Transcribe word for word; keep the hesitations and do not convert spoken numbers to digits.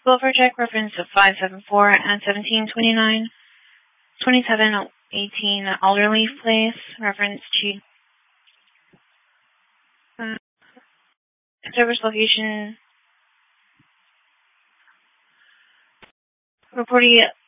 Silver check reference of five seven four and seventeen twenty-nine, twenty-seven eighteen Alderleaf Place, reference to uh, service location reporting